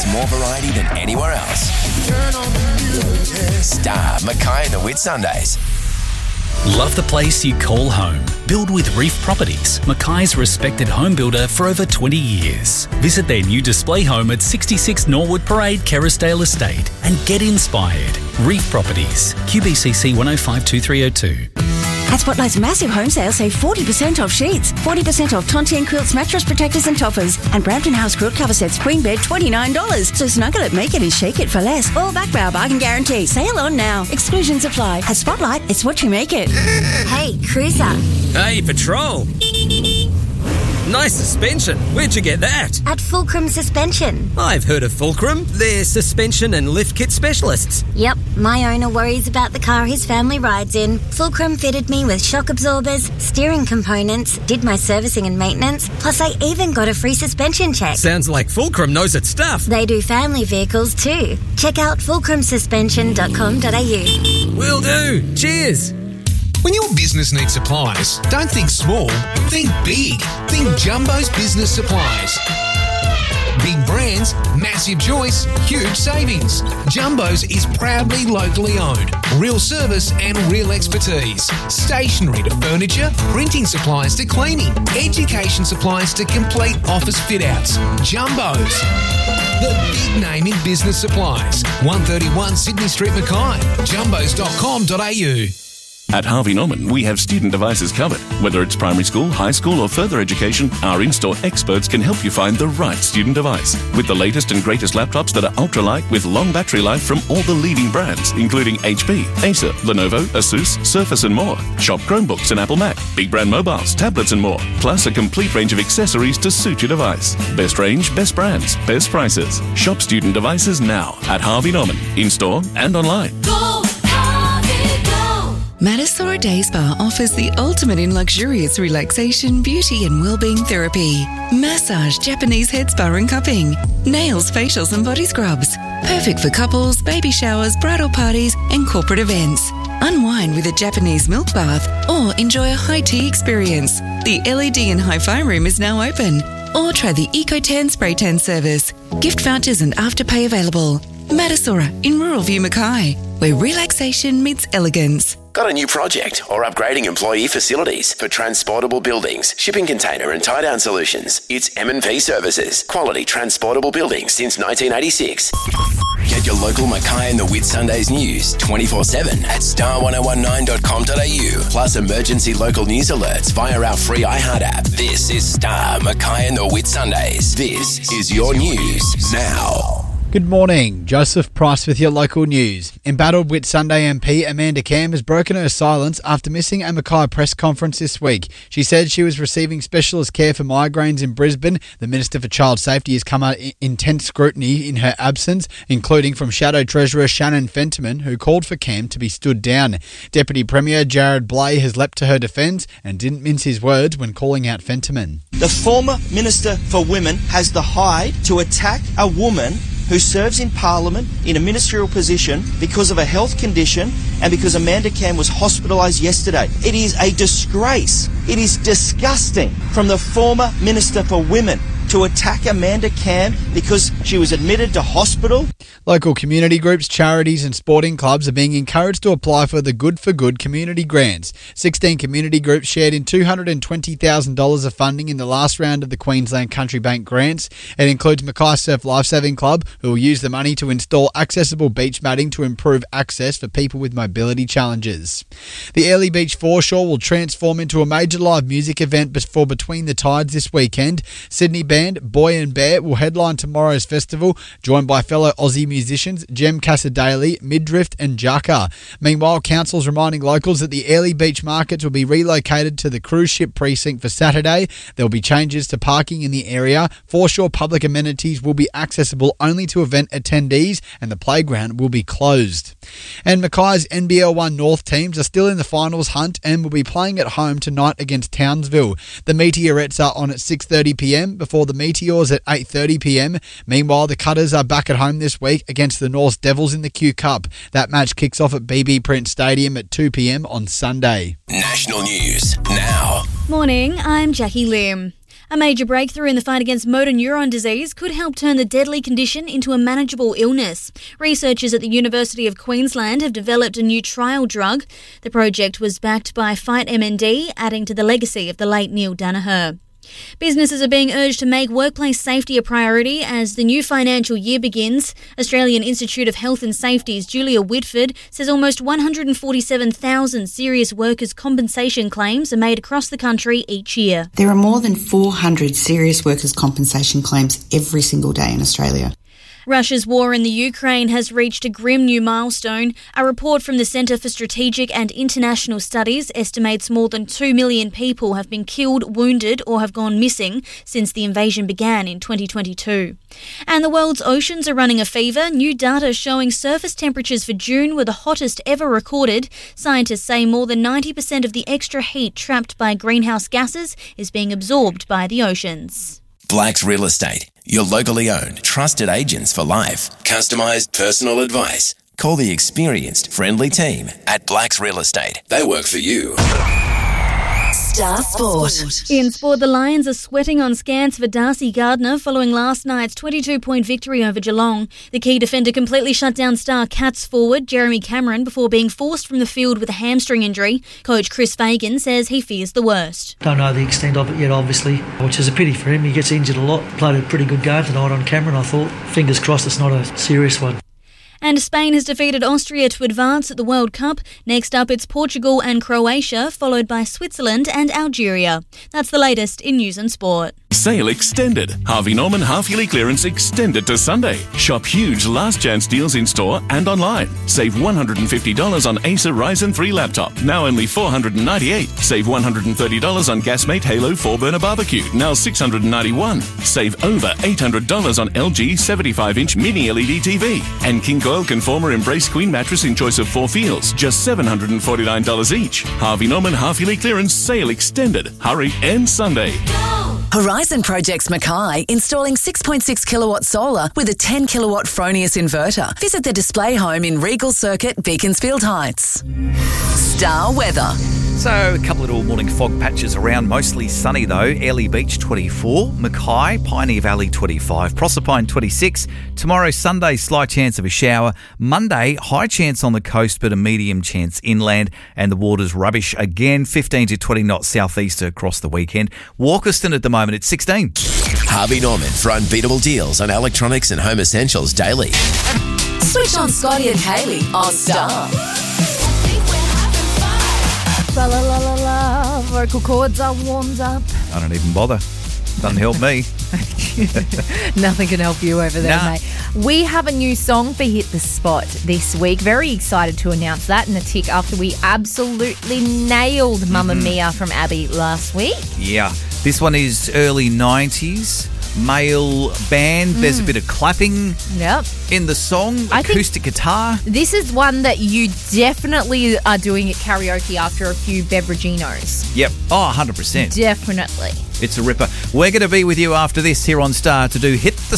has more variety than anywhere else. Star Mackay and the Whitsundays. Love the place you call home? Build with Reef Properties, Mackay's respected home builder for over 20 years. Visit their new display home at 66 Norwood Parade, Kerrisdale Estate and get inspired. Reef Properties, QBCC 1052302. At Spotlight's massive home sale, save 40% off sheets, 40% off Tontian Quilts, mattress protectors and toppers, and Brampton House quilt cover sets, queen bed, $29. So snuggle it, make it and shake it for less. All back by our bargain guarantee. Sale on now. Exclusions apply. At Spotlight, it's what you make it. Hey, Cruiser. Hey, Patrol. Nice suspension. Where'd you get that? At Fulcrum Suspension. I've heard of Fulcrum. They're suspension and lift kit specialists. Yep, my owner worries about the car his family rides in. Fulcrum fitted me with shock absorbers, steering components, did my servicing and maintenance, plus I even got a free suspension check. Sounds like Fulcrum knows its stuff. They do family vehicles too. Check out fulcrumsuspension.com.au. Will do. Cheers. When your business needs supplies, don't think small, think big. Think Jumbo's Business Supplies. Big brands, massive choice, huge savings. Jumbo's is proudly locally owned. Real service and real expertise. Stationery to furniture, printing supplies to cleaning, education supplies to complete office fit-outs. Jumbo's. The big name in business supplies. 131 Sydney Street, Mackay. Jumbos.com.au. At Harvey Norman, we have student devices covered. Whether it's primary school, high school or further education, our in-store experts can help you find the right student device. With the latest and greatest laptops that are ultralight with long battery life from all the leading brands, including HP, Acer, Lenovo, Asus, Surface and more. Shop Chromebooks and Apple Mac, big brand mobiles, tablets and more. Plus a complete range of accessories to suit your device. Best range, best brands, best prices. Shop student devices now at Harvey Norman, in-store and online. Matasora Day Spa offers the ultimate in luxurious relaxation, beauty and wellbeing therapy. Massage, Japanese head spa and cupping. Nails, facials and body scrubs. Perfect for couples, baby showers, bridal parties and corporate events. Unwind with a Japanese milk bath or enjoy a high tea experience. The LED and hi-fi room is now open. Or try the EcoTan spray tan service. Gift vouchers and afterpay available. Matasora in Rural View, Mackay, where relaxation meets elegance. Got a new project or upgrading employee facilities for transportable buildings, shipping container and tie-down solutions? It's M&P Services. Quality transportable buildings since 1986. Get your local Mackay and the Whitsundays news 24/7 at star1019.com.au. Plus emergency local news alerts via our free iHeart app. This is Star Mackay and the Whitsundays. This is your news now. Good morning, Joseph Price with your local news. Embattled Whitsunday MP Amanda Cam has broken her silence after missing a Mackay press conference this week. She said she was receiving specialist care for migraines in Brisbane. The Minister for Child Safety has come out intense scrutiny in her absence, including from Shadow Treasurer Shannon Fentiman, who called for Cam to be stood down. Deputy Premier Jared Blay has leapt to her defence and didn't mince his words when calling out Fentiman. The former Minister for Women has the hide to attack a woman who serves in Parliament in a ministerial position because of a health condition and because Amanda Cam was hospitalised yesterday. It is a disgrace. It is disgusting from the former Minister for Women to attack Amanda Cam because she was admitted to hospital. Local community groups, charities and sporting clubs are being encouraged to apply for the Good for Good community grants. 16 community groups shared in $220,000 of funding in the last round of the Queensland Country Bank grants. It includes Mackay Surf Lifesaving Club, who will use the money to install accessible beach matting to improve access for people with mobility challenges. The Airlie Beach Foreshore will transform into a major live music event for Between the Tides this weekend. Sydney band Boy and Bear will headline tomorrow's festival, joined by fellow Aussie musicians Jem Casadale, Midrift and Jaka. Meanwhile, council's reminding locals that the Airlie Beach markets will be relocated to the cruise ship precinct for Saturday. There will be changes to parking in the area. Foreshore public amenities will be accessible only to event attendees and the playground will be closed. And Mackay's NBL1 North teams are still in the finals hunt and will be playing at home tonight against Townsville. The Meteorettes are on at 6:30pm before the Meteors at 8:30pm. Meanwhile, the Cutters are back at home this week against the North Devils in the Q Cup. That match kicks off at BB Prince Stadium at 2pm on Sunday. National news now. Morning, I'm Jackie Lim. A major breakthrough in the fight against motor neuron disease could help turn the deadly condition into a manageable illness. Researchers at the University of Queensland have developed a new trial drug. The project was backed by Fight MND, adding to the legacy of the late Neil Danaher. Businesses are being urged to make workplace safety a priority as the new financial year begins. Australian Institute of Health and Safety's Julia Whitford says almost 147,000 serious workers' compensation claims are made across the country each year. There are more than 400 serious workers' compensation claims every single day in Australia. Russia's war in the Ukraine has reached a grim new milestone. A report from the Centre for Strategic and International Studies estimates more than 2 million people have been killed, wounded or have gone missing since the invasion began in 2022. And the world's oceans are running a fever. New data showing surface temperatures for June were the hottest ever recorded. Scientists say more than 90% of the extra heat trapped by greenhouse gases is being absorbed by the oceans. Blacks Real Estate, your locally owned, trusted agents for life. Customised personal advice. Call the experienced, friendly team at Blacks Real Estate. They work for you. Star Sport. In sport, the Lions are sweating on scans for Darcy Gardner following last night's 22-point victory over Geelong. The key defender completely shut down Star Cats forward Jeremy Cameron before being forced from the field with a hamstring injury. Coach Chris Fagan says he fears the worst. Don't know the extent of it yet, obviously, which is a pity for him. He gets injured a lot. Played a pretty good game tonight on Cameron, I thought. Fingers crossed it's not a serious one. And Spain has defeated Austria to advance at the World Cup. Next up, it's Portugal and Croatia, followed by Switzerland and Algeria. That's the latest in news and sport. Sale extended. Harvey Norman half-yearly clearance extended to Sunday. Shop huge last chance deals in store and online. Save $150 on Acer Ryzen 3 laptop, now only $498. Save $130 on Gasmate Halo 4-burner barbecue, now $691. Save over $800 on LG 75-inch mini LED TV. And King Coil Conformer Embrace Queen mattress in choice of 4 feels, just $749 each. Harvey Norman half-yearly clearance sale extended. Hurry, end Sunday. Horizon Projects Mackay installing 6.6 kilowatt solar with a 10 kilowatt Fronius inverter. Visit the display home in Regal Circuit, Beaconsfield Heights. Star weather. So, a couple of little morning fog patches around, mostly sunny though. Airlie Beach 24, Mackay, Pioneer Valley 25, Proserpine 26. Tomorrow, Sunday, slight chance of a shower. Monday, high chance on the coast but a medium chance inland. And the water's rubbish again, 15 to 20 knots southeast across the weekend. Walkerston at the moment, it's 16. Harvey Norman for unbeatable deals on electronics and home essentials daily. Switch on Scotty and Kaylee on Star. La la la la la, vocal cords are warmed up. I don't even bother. Doesn't help me. Nothing can help you over there, mate. We have a new song for Hit the Spot this week. Very excited to announce that in a tick after we absolutely nailed Mamma Mia from Abby last week. Yeah, this one is early 90s. Male band. There's a bit of clapping in the song, acoustic guitar. This is one that you definitely are doing at karaoke after a few beveraginos. Yep. Oh, 100%. Definitely. It's a ripper. We're going to be with you after this here on Star to do Hit the